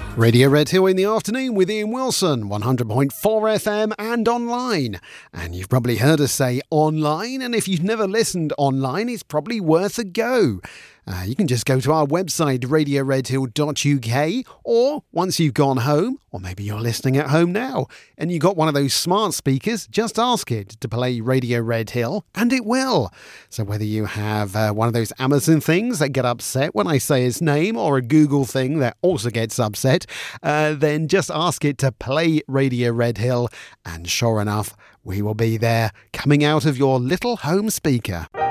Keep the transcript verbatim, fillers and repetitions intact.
Radio Red Hill in the afternoon with Ian Wilson, one hundred point four F M and online. And you've probably heard us say online, and if you've never listened online, it's probably worth a go. Uh, you can just go to our website, radio red hill dot U K, or once you've gone home, or maybe you're listening at home now, and you got one of those smart speakers, just ask it to play Radio Red Hill, and it will. So whether you have uh, one of those Amazon things that get upset when I say its name, or a Google thing that also gets upset, uh, then just ask it to play Radio Red Hill, and sure enough, we will be there coming out of your little home speaker.